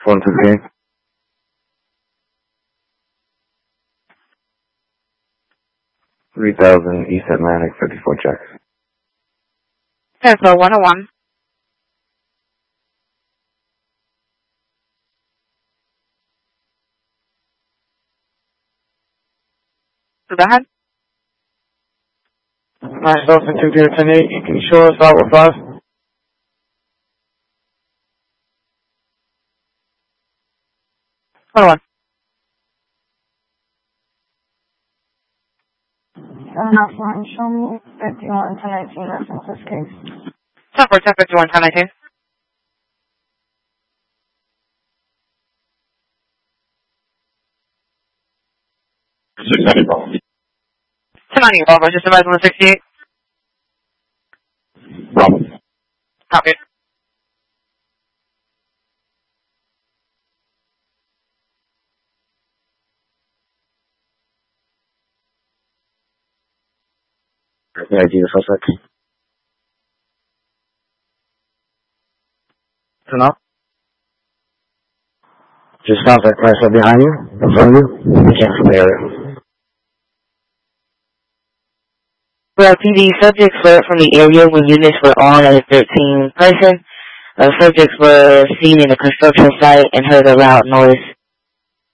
158. 3000 East Atlantic, 54 checks. Airflow 101. Go ahead. 9000 computer 10-8, you can show us out with 5. Hold on. Not fine. Show me 51 1019 reference this case. 1051 1019. Bravo. 1090 Bravo, just advise 168. Bravo. Copy. Yeah, ID the suspect. Turn up. Just sounds like crash right behind you, in front of you. You can't from the area. Well, PD, subjects were from the area when units were on at a 13 person. Subjects were seen in a construction site and heard a loud noise.